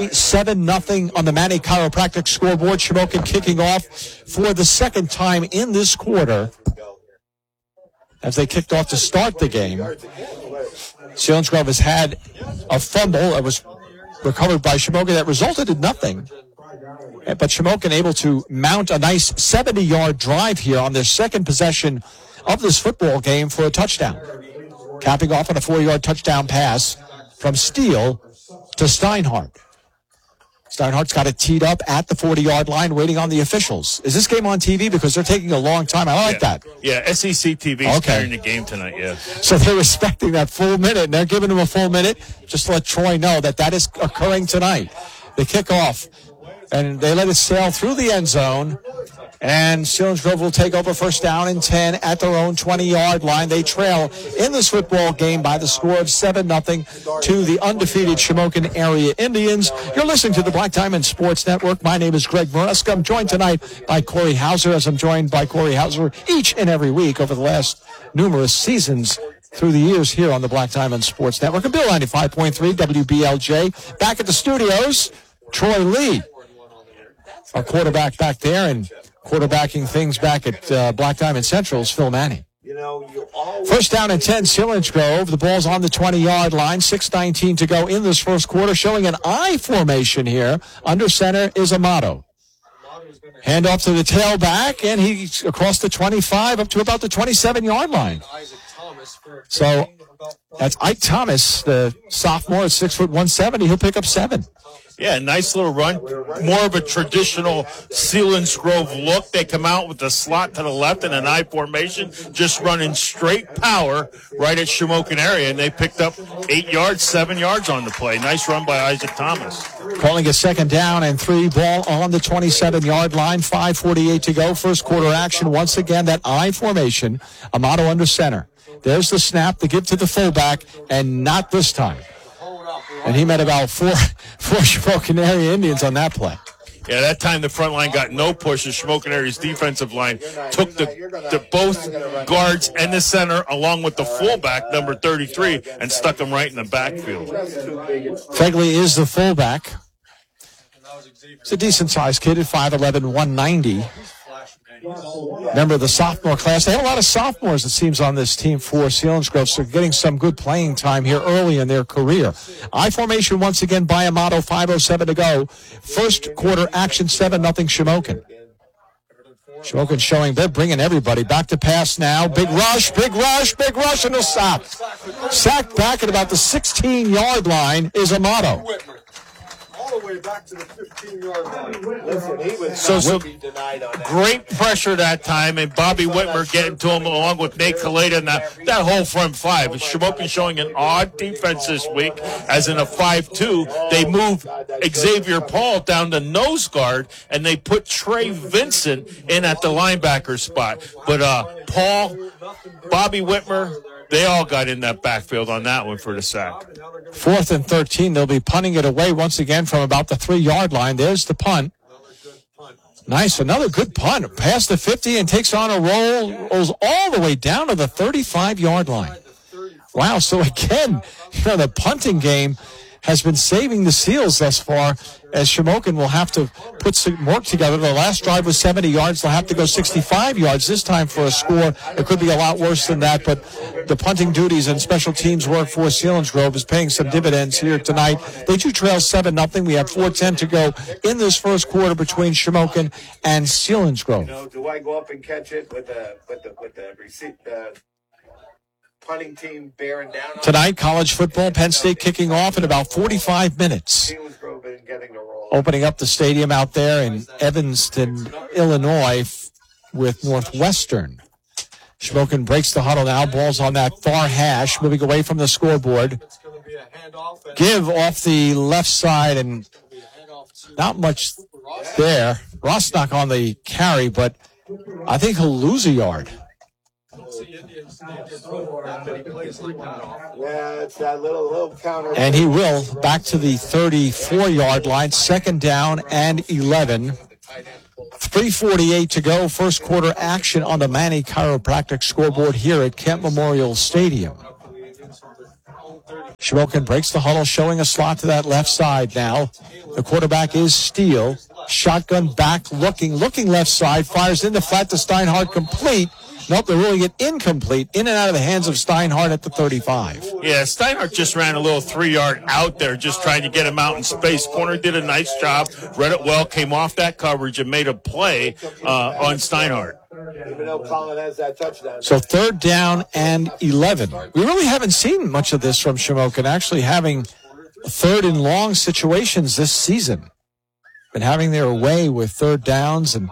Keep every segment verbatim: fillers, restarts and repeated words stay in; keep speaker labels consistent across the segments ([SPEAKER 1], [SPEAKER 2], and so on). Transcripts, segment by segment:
[SPEAKER 1] twenty, seven nothing on the Manny Chiropractic scoreboard. Shamokin kicking off for the second time in this quarter as they kicked off to start the game. Selinsgrove has had a fumble that was recovered by Shamokin that resulted in nothing. But Shamokin able to mount a nice seventy-yard drive here on their second possession of this football game for a touchdown. Capping off on a four-yard touchdown pass from Steele to Steinhardt. Steinhardt's got it teed up at the forty-yard line waiting on the officials. Is this game on T V? Because they're taking a long time. I like
[SPEAKER 2] yeah.
[SPEAKER 1] that.
[SPEAKER 2] Yeah, S E C T V is
[SPEAKER 1] okay.
[SPEAKER 2] carrying the game tonight, yeah.
[SPEAKER 1] So they're respecting that full minute, and they're giving them a full minute just to let Troy know that that is occurring tonight. They kick off, and they let it sail through the end zone. And Selinsgrove will take over first down and ten at their own twenty-yard line. They trail in this football game by the score of seven nothing to the undefeated Shamokin Area Indians. You're listening to the Black Diamond Sports Network. My name is Greg Maresca. I'm joined tonight by Corey Hauser, as I'm joined by Corey Hauser each and every week over the last numerous seasons through the years here on the Black Diamond Sports Network. And Bill ninety-five point three W B L J. Back at the studios, Troy Lee, our quarterback back there, and quarterbacking things back at uh, Black Diamond Central's Phil Manning. First down and ten, Selinsgrove. The ball's on the twenty-yard line. six nineteen to go in this first quarter, showing an I formation here. Under center is Amato. Hand off to the tailback, and he's across the twenty-five up to about the twenty-seven-yard line. So that's Ike Thomas, the sophomore at six foot one seventy. He'll pick up seven.
[SPEAKER 2] Yeah, nice little run. More of a traditional Selinsgrove look. They come out with the slot to the left and an I formation, just running straight power right at Shamokin Area, and they picked up eight yards, seven yards on the play. Nice run by Isaac Thomas.
[SPEAKER 1] Calling a second down and three, ball on the twenty-seven-yard line, five forty-eight to go. First quarter action. Once again, that I formation, Amato under center. There's the snap, the give to the fullback, and not this time. And he met about four, four Shamokin Area Indians on that play.
[SPEAKER 2] Yeah, that time the front line got no push. The Shamokin Area's defensive line took the, the both guards and the center along with the fullback, number thirty-three, and stuck them right in the backfield.
[SPEAKER 1] Fegley is the fullback. He's a decent-sized kid at five eleven, one ninety. Member of the sophomore class. They have a lot of sophomores, it seems, on this team for Selinsgrove, so getting some good playing time here early in their career. I formation once again by Amato, five oh seven to go. First quarter action, seven nothing Shamokin. Shamokin showing they're bringing everybody back to pass now. Big rush, big rush, big rush, and a sack. Sacked back at about the sixteen-yard line is Amato.
[SPEAKER 3] All the way back to the fifteen-yard line. Listen, he was
[SPEAKER 2] so, so
[SPEAKER 3] denied on that.
[SPEAKER 2] Great pressure that time, and Bobby Whitmer getting to him along with Nate Kaleda and that, that whole front five. Shamokin showing an odd defense this week, as in a five two. They moved Xavier Paul down to nose guard, and they put Trey Vincent in at the linebacker spot. But uh, Paul, Bobby Whitmer, they all got in that backfield on that one for the sack.
[SPEAKER 1] Fourth and thirteen. They'll be punting it away once again from about the three-yard line. There's the punt. Nice. Another good punt. Past the fifty and takes on a roll. Rolls all the way down to the thirty-five-yard line. Wow. So, again, you know, the punting game has been saving the Seals thus far, as Shamokin will have to put some work together. The last drive was seventy yards. They'll have to go sixty-five yards this time for a score. It could be a lot worse than that, but the punting duties and special teams work for Selinsgrove is paying some dividends here tonight. They do trail seven nothing. We have four ten to go in this first quarter between Shamokin and Selinsgrove.
[SPEAKER 3] You know, do I go up and catch it with the with the with the receipt? Uh, punting team bearing down on
[SPEAKER 1] tonight, college football, Penn State kicking off in about forty-five minutes. Opening up the stadium out there in Evanston, Illinois, f- with Northwestern. Shamokin breaks the huddle now. Ball's on that far hash, moving away from the scoreboard. Give off the left side, and not much there. Rostock on the carry, but I think he'll lose a yard.
[SPEAKER 3] Yeah, it's that little, little counter.
[SPEAKER 1] And he will back to the thirty-four-yard line, second down and eleven. three forty-eight to go, first quarter action on the Manny Chiropractic scoreboard here at Kent Memorial Stadium. Shamokin breaks the huddle, showing a slot to that left side now. The quarterback is Steele. Shotgun back, looking, looking left side, fires in the flat to Steinhardt, complete. Nope, they're ruling it incomplete, in and out of the hands of Steinhardt at the thirty-five.
[SPEAKER 2] Yeah, Steinhardt just ran a little three-yard out there, just trying to get him out in space. Corner did a nice job, read it well, came off that coverage, and made a play uh, on Steinhardt.
[SPEAKER 3] Even though Colin has that touchdown.
[SPEAKER 1] So third down and eleven. We really haven't seen much of this from Shamokin, actually having third and long situations this season. Been having their way with third downs, and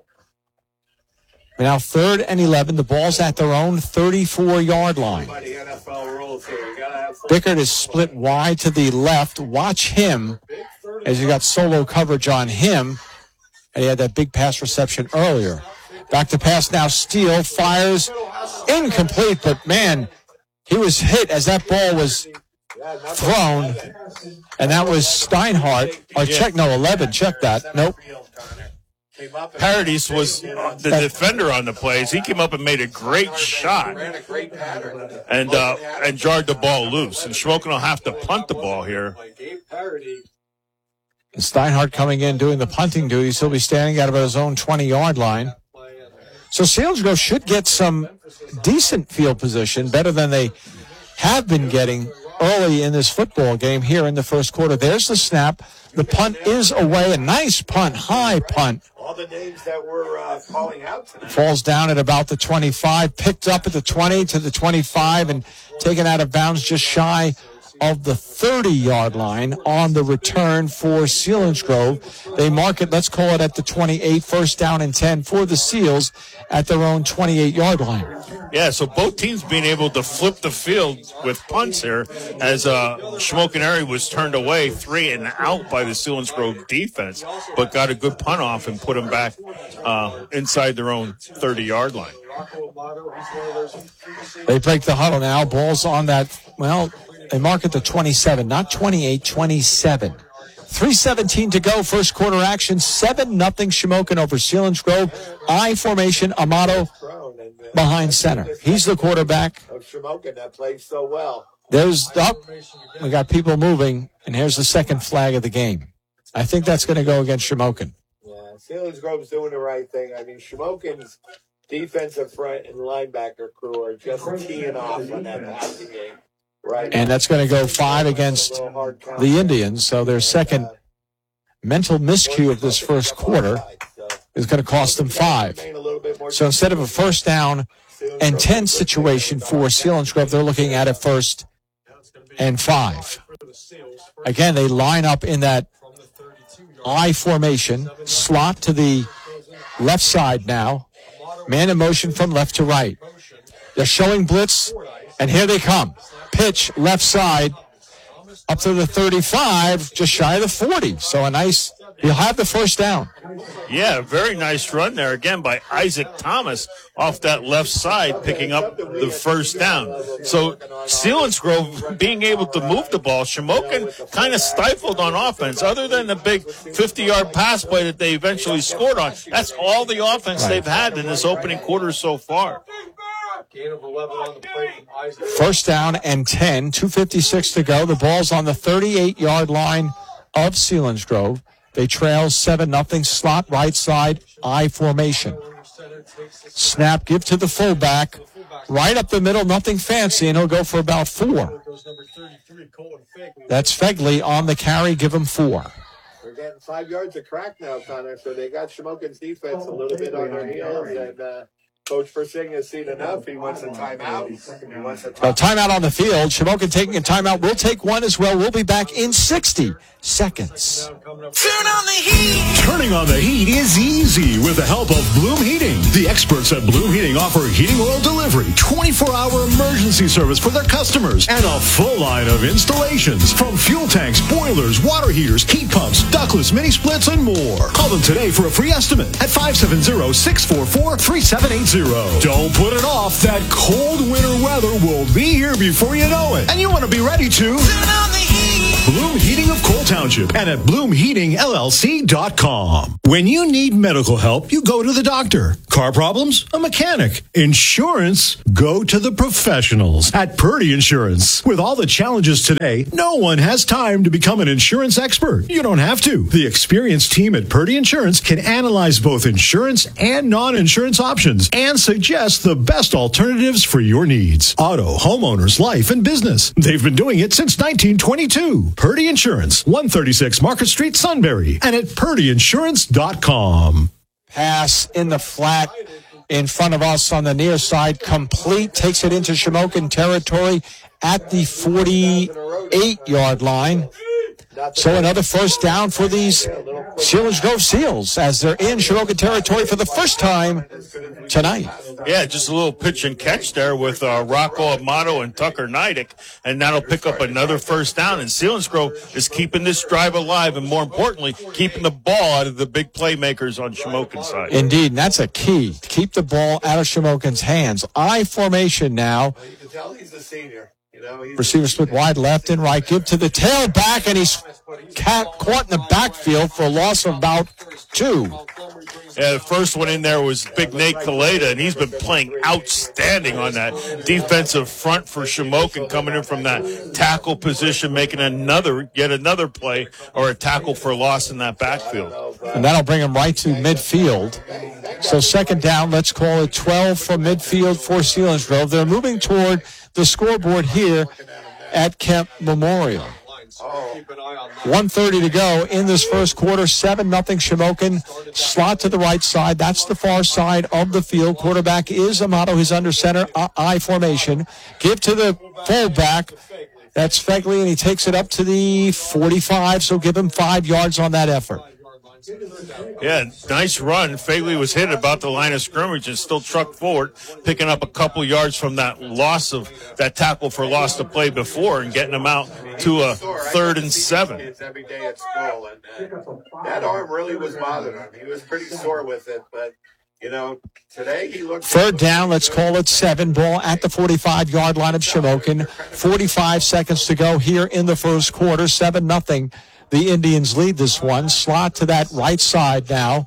[SPEAKER 1] now third and eleven. The ball's at their own thirty-four-yard line. Bickert is split wide to the left. Watch him as you got solo coverage on him, and he had that big pass reception earlier. Back to pass now. Steele fires incomplete, but man, he was hit as that ball was thrown, and that was Steinhardt. Or check, no, eleven. Check that. Nope.
[SPEAKER 2] Paradis was the defender on the plays. He came up and made a great shot and uh, and jarred the ball loose. And Shamokin will have to punt the ball here.
[SPEAKER 1] And Steinhardt coming in doing the punting duties. He'll be standing at about his own twenty-yard line. So Selinsgrove should get some decent field position, better than they have been getting early in this football game here in the first quarter. There's the snap. The punt is away. A nice punt, high punt.
[SPEAKER 3] All the names that we're uh, calling out tonight.
[SPEAKER 1] Falls down at about the twenty-five, picked up at the twenty to the twenty-five, and taken out of bounds just shy of the thirty-yard line on the return for Selinsgrove. They mark it, let's call it at the twenty-eight, first down and ten for the Seals at their own twenty-eight-yard line.
[SPEAKER 2] Yeah, so both teams being able to flip the field with punts here as uh, Shamokin Area was turned away three and out by the Selinsgrove defense, but got a good punt off and put them back uh, inside their own thirty-yard line.
[SPEAKER 1] They break the huddle now. Ball's on that, well, they mark it the twenty-seven, not twenty-eight, twenty-seven. three seventeen to go, first quarter action, seven nothing Shamokin over Selinsgrove. I formation, Amato behind center. He's the quarterback.
[SPEAKER 3] Of Shamokin that plays so well.
[SPEAKER 1] There's up. We got people moving, and here's the second flag of the game. I think that's going to go against Shamokin.
[SPEAKER 3] Yeah, Selinsgrove's doing the right thing. I mean, Shamokin's defensive front and linebacker crew are just teeing off on that passing game. Right.
[SPEAKER 1] And that's going to go five against the Indians. So their second mental miscue of this first quarter is going to cost them five. So instead of a first down and ten situation for Selinsgrove, they're looking at a first and five. Again, they line up in that I formation, slot to the left side now. Man in motion from left to right. They're showing blitz, and here they come. Pitch left side up to the thirty-five, just shy of the forty. So a nice, you'll have the first down.
[SPEAKER 2] Yeah, very nice run there again by Isaac Thomas off that left side, picking up the first down. So Selinsgrove being able to move the ball, Shamokin kind of stifled on offense. Other than the big fifty-yard pass play that they eventually scored on, that's all the offense they've had in this opening quarter so far.
[SPEAKER 1] First down and ten, two fifty-six to go. The ball's on the thirty-eight-yard line of Selinsgrove. They trail seven nothing, slot right side, I formation. Snap, give to the fullback, right up the middle, nothing fancy, and he'll go for about four. That's Fegley on the carry, give him four.
[SPEAKER 3] They're getting five yards of crack now, Connor, so they got Shamokin's defense a little bit on their heels, and uh, Coach Persing has seen enough. He wants a timeout. He wants a timeout.
[SPEAKER 1] Well, timeout on the field. Shamokin taking a timeout. We'll take one as well. We'll be back in sixty seconds.
[SPEAKER 4] Turn on the heat.
[SPEAKER 5] Turning on the heat is easy with the help of Bloom Heating. The experts at Bloom Heating offer heating oil delivery, twenty-four hour emergency service for their customers, and a full line of installations from fuel tanks, boilers, water heaters, heat pumps, ductless mini splits, and more. Call them today for a free estimate at five seven zero, six four four, three seven eight zero. Don't put it off. That cold winter weather will be here before you know it. And you want to be ready to
[SPEAKER 4] turn on the heat.
[SPEAKER 5] Bloom Heating of Cole Township and at bloom heating l l c dot com. When you need medical help, you go to the doctor. Car problems? A mechanic. Insurance? Go to the professionals at Purdy Insurance. With all the challenges today, no one has time to become an insurance expert. You don't have to. The experienced team at Purdy Insurance can analyze both insurance and non-insurance options and suggest the best alternatives for your needs. Auto, homeowners, life, and business. They've been doing it since nineteen twenty-two. Purdy Insurance, one thirty-six Market Street, Sunbury, and at purdy insurance dot com.
[SPEAKER 1] Pass in the flat in front of us on the near side, complete, takes it into Shamokin territory at the forty-eight-yard line. So another first down for these Selinsgrove Seals as they're in Shamokin territory for the first time tonight.
[SPEAKER 2] Yeah, just a little pitch and catch there with uh, Rocco Amato and Tucker Neidick, and that'll pick up another first down. And Selinsgrove is keeping this drive alive, and more importantly, keeping the ball out of the big playmakers on Shamokin's side.
[SPEAKER 1] Indeed, and that's a key. Keep the ball out of Shamokin's hands. I formation now.
[SPEAKER 3] You can tell he's a senior. You know, he's
[SPEAKER 1] Receiver split wide left and right. Give to the tailback, and he's ca- caught in the backfield for a loss of about two.
[SPEAKER 2] Yeah, the first one in there was big Nate Kaleda, and he's been playing outstanding on that defensive front for Shamokin, coming in from that tackle position, making another, yet another play or a tackle for loss in that backfield.
[SPEAKER 1] And that'll bring him right to midfield. So second down, let's call it twelve from midfield for Selinsgrove. They're moving toward the scoreboard here at Kemp Memorial. one thirty to go in this first quarter. seven nothing Shamokin. Slot to the right side. That's the far side of the field. Quarterback is Amato. He's under center. I formation. Give to the fullback. That's Fegley, and he takes it up to the forty-five, so give him five yards on that effort.
[SPEAKER 2] Yeah, nice run. Fegley was hit about the line of scrimmage and still trucked forward, picking up a couple yards from that loss of that tackle for loss to play before and getting him out to a third and seven.
[SPEAKER 3] Every day at school, and uh, that arm really was bothering him. He was pretty sore with it, but you know, today he looked.
[SPEAKER 1] Third down, let's call it seven. Ball at the forty-five-yard line of Shamokin. forty-five seconds to go here in the first quarter. seven nothing. The Indians lead this one. Slot to that right side now.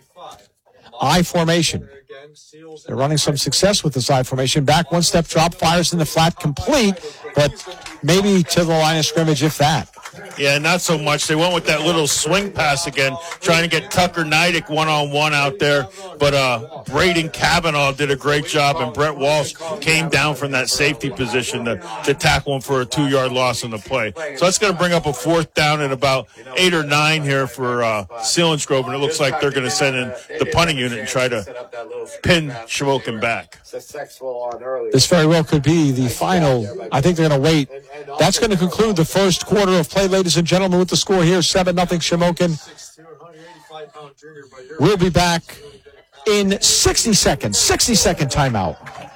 [SPEAKER 1] I formation. They're running some success with this I formation. Back one step drop, fires in the flat, complete, but maybe to the line of scrimmage, if that.
[SPEAKER 2] Yeah, not so much. They went with that little swing pass again, trying to get Tucker Neidick one-on-one out there. But uh, Braden Kavanaugh did a great job, and Brett Walsh came down from that safety position to, to tackle him for a two-yard loss on the play. So that's going to bring up a fourth down at about eight or nine here for uh, Selinsgrove, and it looks like they're going to send in the punting unit and try to pin Shamokin back.
[SPEAKER 1] This very well could be the final. I think they're going to wait. That's going to conclude the first quarter of play, ladies and gentlemen, with the score here, seven nothing Shamokin. We'll be back in sixty seconds. sixty-second timeout.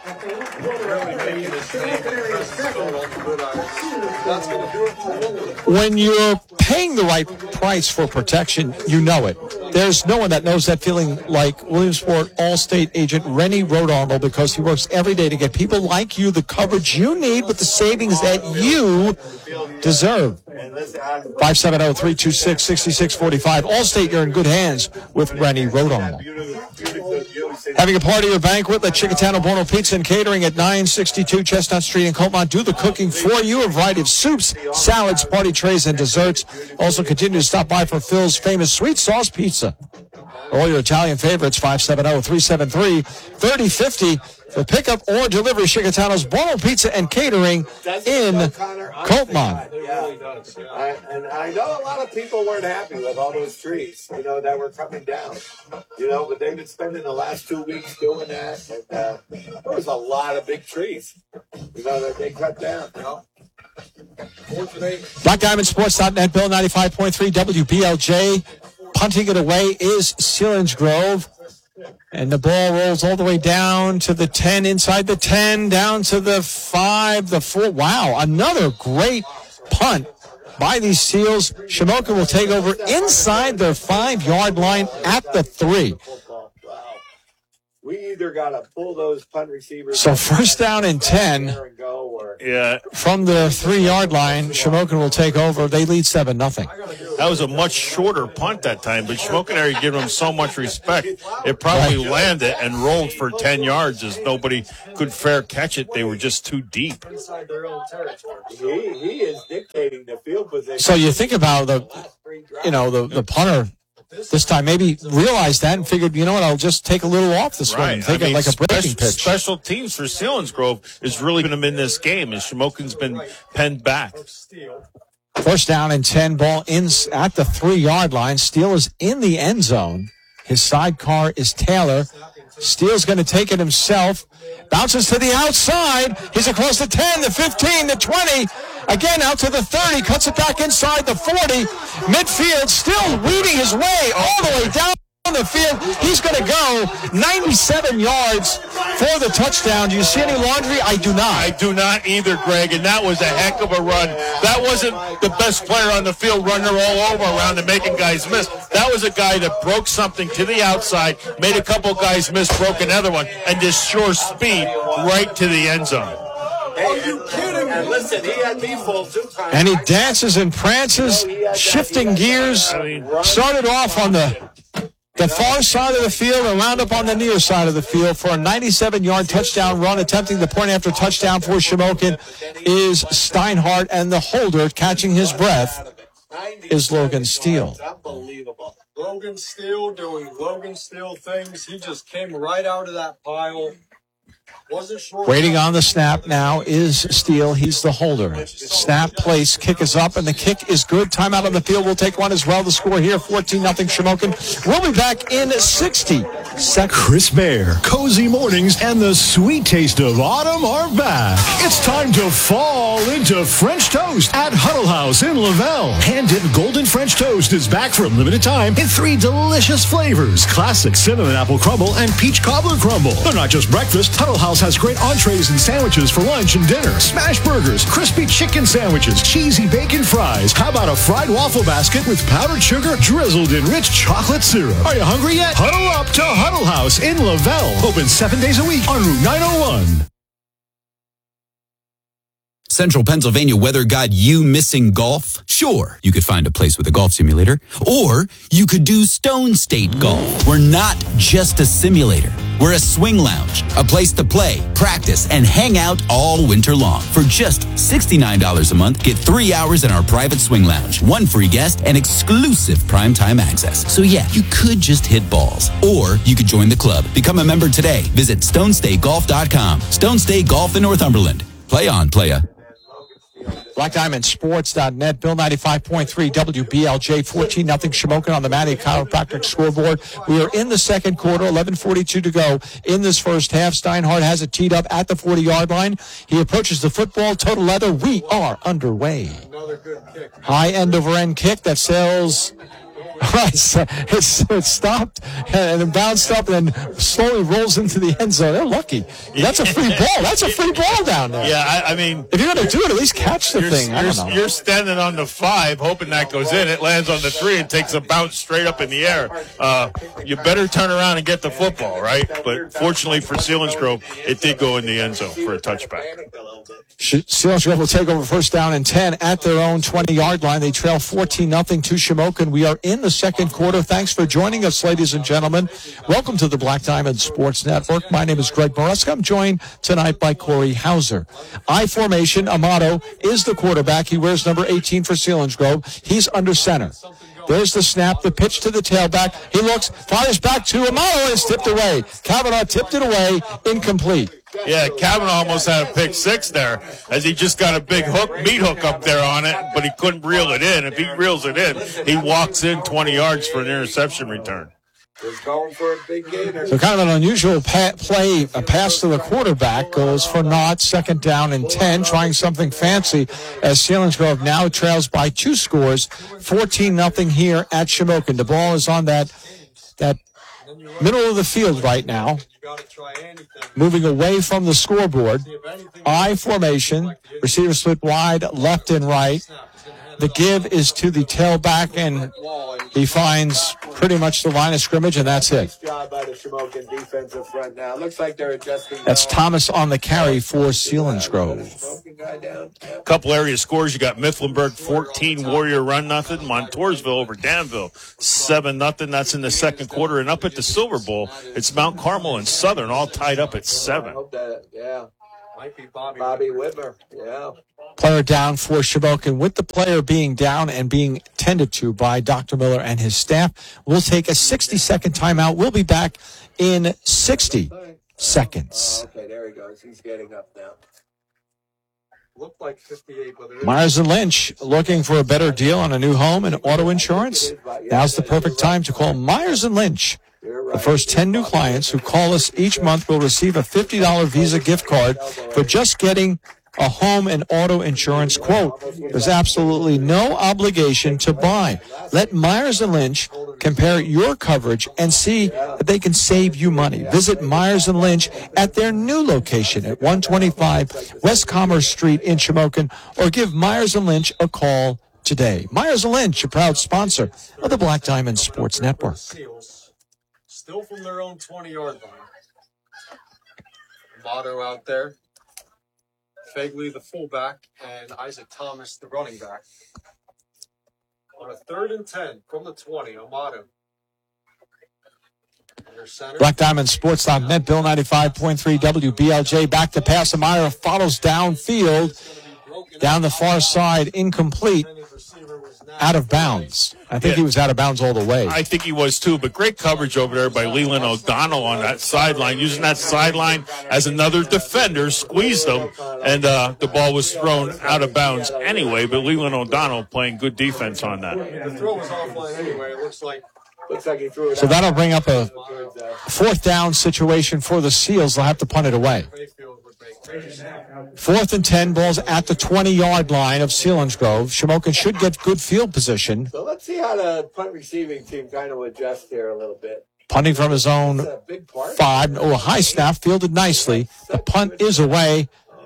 [SPEAKER 1] When you're paying the right price for protection, you know it. There's no one that knows that feeling like Williamsport Allstate agent Rennie Rodarmo, because he works every day to get people like you the coverage you need with the savings that you deserve. five seven zero, three two six, six six four five. Allstate, you're in good hands with Rennie Rodarmo. Having a party or banquet, let Chicatano Buono Pizza and Catering at nine sixty-two Chestnut Street in Colmont do the cooking for you. A variety of soups, salads, party trays, and desserts. Also continue to stop by for Phil's famous sweet sauce pizza. All your Italian favorites, five seven zero, three seven three, three zero five zero. For pickup or delivery, Chicatano's Buono Pizza and Catering in Coltmont.
[SPEAKER 3] Yeah. I, and I know a lot of people weren't happy with all those trees, you know, that were coming down. You know, but they've been spending the last two weeks doing that. And uh, there was a lot of big trees, you know, that they cut down, you know.
[SPEAKER 1] Black Diamond Sports dot net, Bill ninety-five point three W B L J. Punting it away is Selinsgrove. And the ball rolls all the way down to the ten, inside the ten, down to the five, the four. Wow, another great punt by these Seals. Shamokin will take over inside their five-yard line at the three.
[SPEAKER 3] we either got to pull those punt receivers.
[SPEAKER 1] So first down and ten.
[SPEAKER 3] And go, or,
[SPEAKER 2] Yeah,
[SPEAKER 1] From the three-yard line, Shamokin will take over. They lead seven nothing.
[SPEAKER 2] that was a much shorter punt that time, but Schmokenary gave him so much respect. It probably landed and rolled for ten yards as nobody could fair catch it. They were just too deep.
[SPEAKER 3] he, he is dictating the field position.
[SPEAKER 1] So you think about the, you know, the, the punter this time maybe realized that and figured, you know what, I'll just take a little off this one and take
[SPEAKER 2] I mean,
[SPEAKER 1] it like a breaking
[SPEAKER 2] special,
[SPEAKER 1] pitch.
[SPEAKER 2] Special teams for Selinsgrove is really been in this game as Shamokin's been penned back.
[SPEAKER 1] First down and ten, ball in at the three-yard line. Steele is in the end zone. His sidecar is Taylor. Steele's going to take it himself. Bounces to the outside. He's across the ten, the fifteen, the twenty. Again, out to the thirty. Cuts it back inside the forty. Midfield, still weaving his way all the way down the field. He's going to go ninety-seven yards for the touchdown. Do you see any laundry? I do not.
[SPEAKER 2] I do not either, Greg, and that was a heck of a run. That wasn't the best player on the field running all over around and making guys miss. That was a guy that broke something to the outside, made a couple guys miss, broke another one, and just sure speed right to the end zone.
[SPEAKER 3] Hey, are you kidding me? And listen, he had me full two times.
[SPEAKER 1] And he dances and prances, shifting gears. Started off on the the far side of the field and wound up on the near side of the field for a ninety-seven-yard touchdown run. Attempting the point after touchdown for Shamokin is Steinhardt, and the holder catching his breath is Logan Steele.
[SPEAKER 3] Unbelievable.
[SPEAKER 6] Logan Steele doing Logan Steele things. He just came right out of that pile. Wasn't sure.
[SPEAKER 1] Waiting on the snap now is Steele. He's the holder. Snap, place, kick is up, and the kick is good. Timeout on the field. We'll take one as well. The score here, fourteen nothing Shamokin. We'll be back in sixty seconds.
[SPEAKER 5] Chris Bear, cozy mornings, and the sweet taste of autumn are back. It's time to fall into French toast at Huddle House in Lavelle. Hand-dipped golden French toast is back for a limited time in three delicious flavors: classic cinnamon apple crumble and peach cobbler crumble. They're not just breakfast. Huddle House has great entrees and sandwiches for lunch and dinner. Smash burgers, crispy chicken sandwiches, cheesy bacon fries. How about a fried waffle basket with powdered sugar drizzled in rich chocolate syrup? Are you hungry yet? Huddle up to Huddle House in Lavelle. Open seven days a week on Route nine oh one.
[SPEAKER 7] Central Pennsylvania weather got you missing golf? Sure, you could find a place with a golf simulator. Or you could do Stone State Golf. We're not just a simulator. We're a swing lounge, a place to play, practice, and hang out all winter long. For just sixty-nine dollars a month, get three hours in our private swing lounge, one free guest, and exclusive primetime access. So yeah, you could just hit balls. Or you could join the club. Become a member today. Visit stone state golf dot com. Stone State Golf in Northumberland. Play on, playa.
[SPEAKER 1] Black Diamond Sports dot net, Bill ninety-five point three W B L J, fourteen nothing Shamokin on the Matty Chiropractic scoreboard. We are in the second quarter, eleven forty-two to go in this first half. Steinhardt has it teed up at the forty-yard line. He approaches the football, total leather. We are underway.
[SPEAKER 6] Another good kick.
[SPEAKER 1] High end over end kick that sails. Right, so it's, it stopped and it bounced up and then slowly rolls into the end zone. They're lucky. That's a free ball. That's a free ball down there.
[SPEAKER 2] Yeah, I, I mean,
[SPEAKER 1] if you're going to do it, at least catch the
[SPEAKER 2] you're,
[SPEAKER 1] thing. I
[SPEAKER 2] you're,
[SPEAKER 1] don't know.
[SPEAKER 2] you're standing on the five, hoping that goes in. It lands on the three and takes a bounce straight up in the air. Uh, you better turn around and get the football, right? But fortunately for Selinsgrove, it did go in the end zone for a touchback.
[SPEAKER 1] Selinsgrove will take over first down and ten at their own twenty-yard line. They trail fourteen nothing to Shamokin. We are in the second quarter. Thanks for joining us, ladies and gentlemen. Welcome to the Black Diamond Sports Network. My name is Greg Moreska. I'm joined tonight by Corey Hauser. I formation, Amato is the quarterback. He wears number eighteen for Selinsgrove. He's under center. There's the snap, the pitch to the tailback. He looks, fires back to Amato, and it's tipped away. Kavanaugh tipped it away, incomplete.
[SPEAKER 2] Yeah, Kavanaugh almost had a pick six there as he just got a big hook, meat hook up there on it, but he couldn't reel it in. If he reels it in, he walks in twenty yards for an interception return.
[SPEAKER 3] Just going for a big gainer.
[SPEAKER 1] So kind of an unusual pa- play, a pass to the quarterback goes for naught, second down and ten, trying something fancy as Selinsgrove now trails by two scores, fourteen nothing here at Shamokin. The ball is on that that middle of the field right now, moving away from the scoreboard. I formation, receiver split wide, left and right. The give is to the tailback, and he finds pretty much the line of scrimmage, and that's it.
[SPEAKER 3] Shamokin defensive front now. Looks like they're adjusting.
[SPEAKER 1] That's
[SPEAKER 3] now.
[SPEAKER 1] Thomas on the carry for Selinsgrove.
[SPEAKER 3] Shamokin guy down. Yeah.
[SPEAKER 2] Couple area scores. You got Mifflinburg fourteen, Warrior Run nothing. Montoursville over Danville seven nothing. That's in the second quarter. And up at the Silver Bowl, it's Mount Carmel and Southern all tied up at
[SPEAKER 3] I
[SPEAKER 2] seven.
[SPEAKER 3] hope that, yeah.
[SPEAKER 6] Might be Bobby.
[SPEAKER 3] Bobby Whitmer, yeah.
[SPEAKER 1] Player down for Shamokin. With the player being down and being tended to by Doctor Miller and his staff, we'll take a sixty-second timeout. We'll be back in sixty seconds.
[SPEAKER 3] Oh, okay, there he goes. He's getting up now.
[SPEAKER 6] Looked like fifty-eight, but it is.
[SPEAKER 1] Myers and Lynch looking for a better deal on a new home and auto insurance? Now's the perfect time to call Myers and Lynch.
[SPEAKER 3] You're right.
[SPEAKER 1] The first ten new clients who call us each month will receive a fifty dollars Visa gift card for just getting a home and auto insurance quote. There's absolutely no obligation to buy. Let Myers and Lynch compare your coverage and see that they can save you money. Visit Myers and Lynch at their new location at one twenty-five West Commerce Street in Shamokin, or give Myers and Lynch a call today. Myers and Lynch, a proud sponsor of the Black Diamond Sports Network.
[SPEAKER 6] Seals, still from their own twenty-yard line. Motto out there. Fagley, the fullback, and Isaac Thomas, the running back. On a third and ten from the twenty, Amato. Under center.
[SPEAKER 1] Black Diamond Sports dot net, Bill ninety-five point three W B L J. Back to pass. Amira follows downfield. Down the far side, incomplete, out of bounds. I think
[SPEAKER 2] Yeah.
[SPEAKER 1] he was out of bounds all the way.
[SPEAKER 2] I think he was too, but great coverage over there by Leland O'Donnell on that sideline, using that sideline as another defender, squeezed him, and uh, the ball was thrown out of bounds anyway, but Leland O'Donnell playing good defense on that.
[SPEAKER 6] The throw was offline anyway. It looks like
[SPEAKER 3] Looks like he threw it
[SPEAKER 1] So
[SPEAKER 3] out.
[SPEAKER 1] that'll bring up a
[SPEAKER 3] Towards, uh,
[SPEAKER 1] fourth down situation for the Seals. They'll have to punt it away.
[SPEAKER 6] Mayfield would make.
[SPEAKER 1] Fourth and ten, balls at the twenty-yard line of Selinsgrove. Shamokin should get good field position.
[SPEAKER 3] So let's see how the punt receiving team kind of adjusts here a little bit.
[SPEAKER 1] Punting from his own
[SPEAKER 3] It's a big part.
[SPEAKER 1] five. Oh, a high snap, fielded nicely. The punt is away.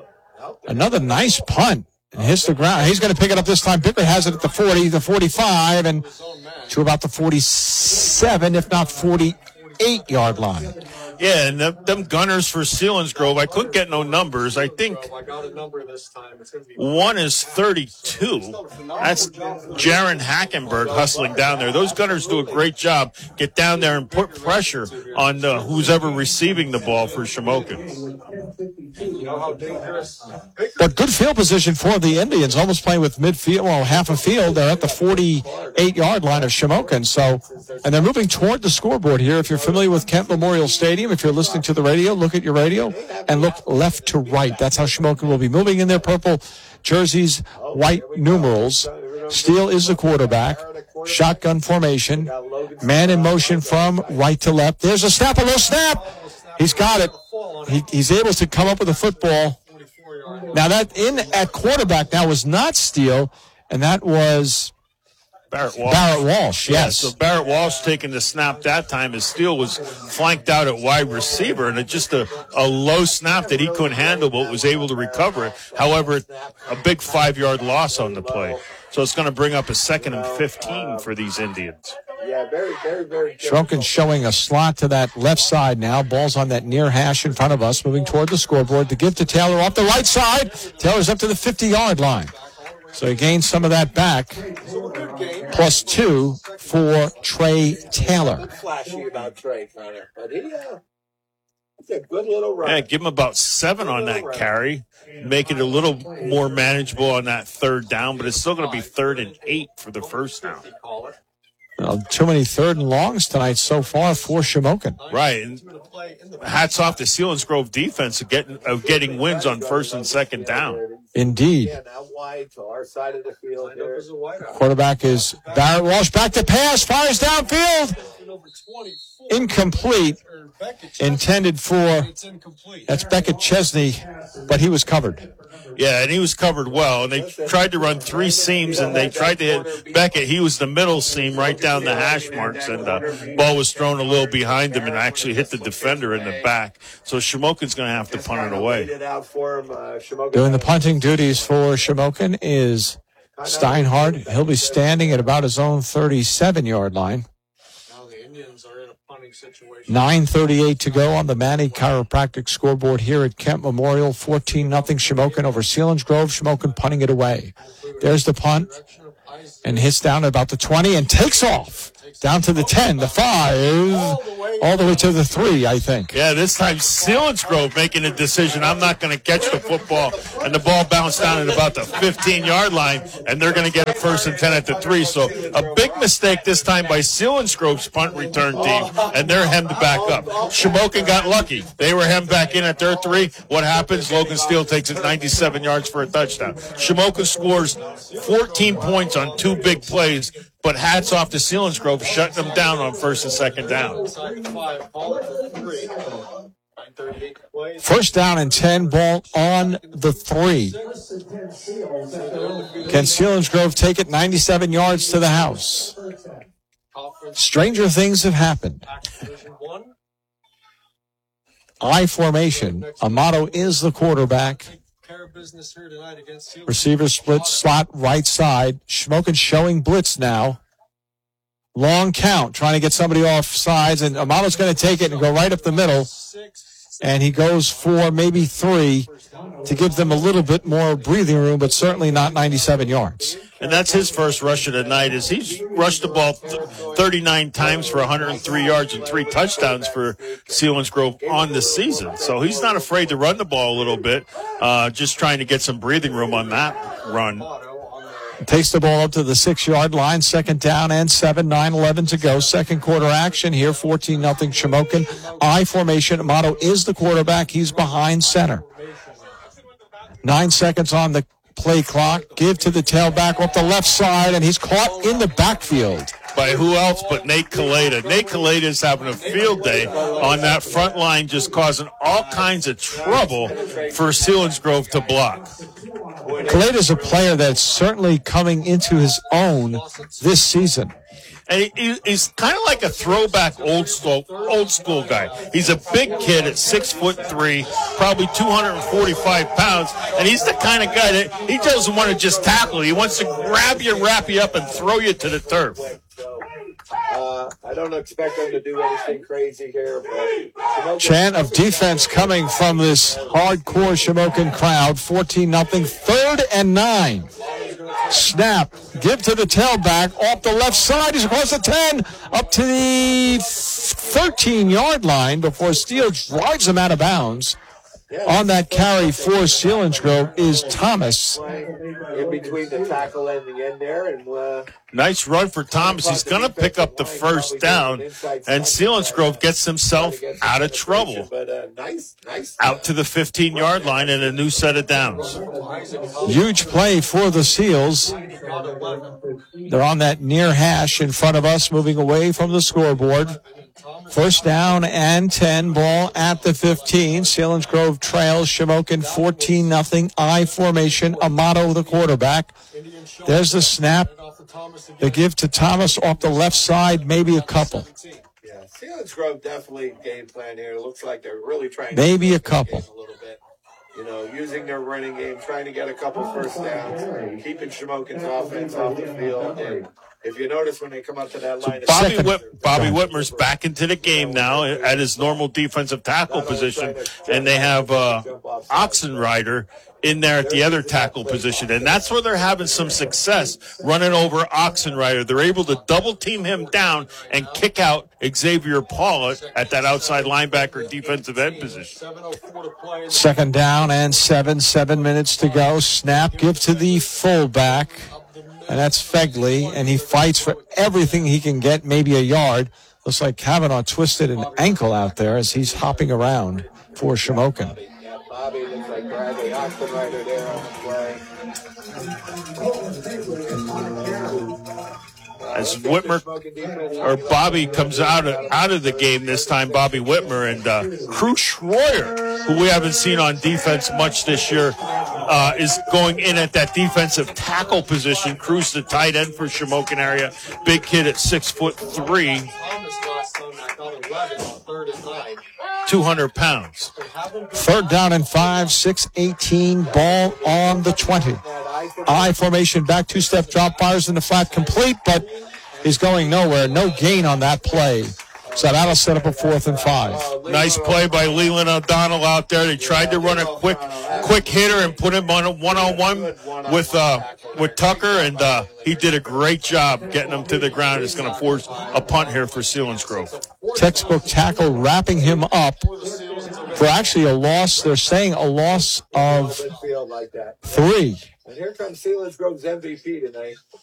[SPEAKER 1] Another nice punt. And hits the ground. He's going to pick it up this time. Bickert has it at the forty, the forty-five, and to about the forty-seven, if not forty-eight yard line.
[SPEAKER 2] Yeah, and them, them gunners for Selinsgrove, I couldn't get no numbers. I think
[SPEAKER 6] I got a number this time. It's going to be
[SPEAKER 2] one is thirty-two. That's Jaron Hackenberg hustling down there. Those gunners do a great job. Get down there and put pressure on uh, who's ever receiving the ball for Shamokin.
[SPEAKER 6] You know how dangerous.
[SPEAKER 1] But good field position for the Indians, almost playing with midfield, well, half a field. They're at the forty-eight yard line of Shamokin. So, and they're moving toward the scoreboard here. If you're familiar with Kent Memorial Stadium, if you're listening to the radio, look at your radio and look left to right. That's how Shamokin will be moving in their purple jerseys, white numerals. Steele is the quarterback. Shotgun formation. Man in motion from right to left. There's a snap, a low snap. He's got it. He, he's able to come up with a football. Now that in at quarterback now was not Steele, and that was
[SPEAKER 2] Barrett Walsh.
[SPEAKER 1] Barrett Walsh.
[SPEAKER 2] Yeah,
[SPEAKER 1] Yes.
[SPEAKER 2] so Barrett Walsh taking the snap that time as Steele was flanked out at wide receiver, and it just a, a low snap that he couldn't handle, but was able to recover it. However, a big five-yard loss on the play. So it's going to bring up a second and fifteen for these Indians.
[SPEAKER 3] Yeah, very, very, very good.
[SPEAKER 1] Shrunken showing a slot to that left side now. Ball's on that near hash in front of us, moving toward the scoreboard. The give to Taylor off the right side. Taylor's up to the fifty yard line. So he gains some of that back. Plus two for Trey Taylor.
[SPEAKER 3] Flashy about Trey, Connor, but he, uh, he's a good little runner.
[SPEAKER 2] Yeah, give him about seven on that carry. Make it a little more manageable on that third down, but it's still going to be third and eight for the first down.
[SPEAKER 1] Well, too many third and longs tonight so far for Shamokin.
[SPEAKER 2] Right, and hats off to Selinsgrove defense of getting of getting wins on first and second down.
[SPEAKER 1] Indeed.
[SPEAKER 3] Yeah, now wide to our side of the field here.
[SPEAKER 1] Quarterback is Barrett Walsh. Back to pass. Fires downfield. Incomplete. Intended for, that's Beckett Chesney, but he was covered.
[SPEAKER 2] Yeah, and he was covered well, and they tried to run three seams, and they tried to hit Beckett. He was the middle seam right down the hash marks, and the ball was thrown a little behind him and actually hit the defender in the back. So Shamokin's going to have to punt it away.
[SPEAKER 1] Doing the punting duties for Shamokin is Steinhardt. He'll be standing at about his own thirty-seven yard line.
[SPEAKER 6] Now the Indians are in a punting running situation.
[SPEAKER 1] nine thirty-eight to go on the Manny Chiropractic scoreboard here at Kent Memorial. fourteen nothing Shamokin over Selinsgrove. Shamokin punting it away. There's the punt. And hits down at about the twenty and takes off. Down to the ten, the five, all the way to the three, I think.
[SPEAKER 2] Yeah, this time Selinsgrove making a decision. I'm not going to catch the football, and the ball bounced down at about the fifteen-yard line, and they're going to get a first and ten at the three. So a big mistake this time by Selinsgrove's punt return team, and they're hemmed back up. Shamokin got lucky. They were hemmed back in at their three. What happens? Logan Steele takes it ninety-seven yards for a touchdown. Shamokin scores fourteen points on two big plays. But hats off to Selinsgrove, shutting them down on first and second down.
[SPEAKER 1] First down and ten, ball on the three. Can Selinsgrove take it ninety-seven yards to the house? Stranger things have happened. I formation. Amato is the quarterback. Receiver split slot right side. Shamokin showing blitz now. Long count, trying to get somebody off sides, and Amato's going to take it and go right up the middle. And he goes for maybe three to give them a little bit more breathing room, but certainly not ninety-seven yards.
[SPEAKER 2] And that's his first rush of the night. Is he's rushed the ball thirty-nine times for one hundred three yards and three touchdowns for Selinsgrove on the season. So he's not afraid to run the ball a little bit, uh, just trying to get some breathing room on that run.
[SPEAKER 1] Takes the ball up to the six-yard line. Second down and seven, nine eleven to go. Second quarter action here, fourteen nothing Shamokin. I formation. Amato is the quarterback. He's behind center. Nine seconds on the play clock. Give to the tailback off the left side, and he's caught in the backfield.
[SPEAKER 2] By who else but Nate Kaleda. Nate Kaleda is having a field day on that front line, just causing all kinds of trouble for Selinsgrove to block.
[SPEAKER 1] Kaleda's a player that's certainly coming into his own this season.
[SPEAKER 2] And he, he's kind of like a throwback old school, old school guy. He's a big kid at six foot three, probably two hundred forty-five pounds, and he's the kind of guy that he doesn't want to just tackle. He wants to grab you, wrap you up, and throw you to the turf.
[SPEAKER 3] Uh, I don't expect them to do anything crazy here. But
[SPEAKER 1] chant of defense coming from this hardcore Shamokin crowd. fourteen nothing, third and nine. Snap, give to the tailback, off the left side, he's across the ten, up to the thirteen-yard line before Steele drives him out of bounds. On that carry for Selinsgrove is Thomas.
[SPEAKER 3] In between the tackle and the end there. And, uh,
[SPEAKER 2] nice run for Thomas. He's going to pick up the first down, and Selinsgrove gets himself out of trouble. Out to the fifteen-yard line and a new set of downs.
[SPEAKER 1] Huge play for the Seals. They're on that near hash in front of us, moving away from the scoreboard. First down and ten, ball at the fifteen. Selinsgrove trails Shamokin fourteen nothing. I formation. Amato the quarterback. There's the snap. The give to Thomas off the left side, maybe a couple.
[SPEAKER 3] Yeah, Selinsgrove definitely game plan here. It looks like they're really trying
[SPEAKER 1] maybe
[SPEAKER 3] to
[SPEAKER 1] a couple.
[SPEAKER 3] A little bit. You know, using their running game, trying to get a couple first downs, keeping Shamokin's offense off the field. And if you notice when they come up to that line,
[SPEAKER 2] so Bobby, Whit- Bobby Whitmer's back into the game now at his normal defensive tackle position, and they have uh, Oxenrider in there at the other tackle position, and that's where they're having some success running over Oxenrider. They're able to double team him down and kick out Xavier Paul at that outside linebacker defensive end position.
[SPEAKER 1] Second down and seven, seven minutes to go. Snap, give to the fullback. And that's Fegley, and he fights for everything he can get, maybe a yard. Looks like Kavanaugh twisted an ankle out there as he's hopping around for Shamokin.
[SPEAKER 3] Yeah, Bobby looks like Bradley Oxenrider there on the play.
[SPEAKER 2] As Whitmer or Bobby comes out of, out of the game this time, Bobby Whitmer and uh, Crew Schroyer, who we haven't seen on defense much this year, uh, is going in at that defensive tackle position. Crew's the tight end for Shamokin area. Big kid at six foot three, two hundred pounds.
[SPEAKER 1] Third down and five, six eighteen, ball on the twenty. I formation back, two-step drop, fires in the flat, complete, but he's going nowhere. No gain on that play. So that'll set up a fourth and five.
[SPEAKER 2] Nice play by Leland O'Donnell out there. They tried to run a quick, quick hitter and put him on a one-on-one with uh, with Tucker, and uh, he did a great job getting him to the ground. It's going to force a punt here for Selinsgrove.
[SPEAKER 1] Textbook tackle wrapping him up for actually a loss. They're saying a loss of three.
[SPEAKER 3] And here comes Selinsgrove's M V P tonight.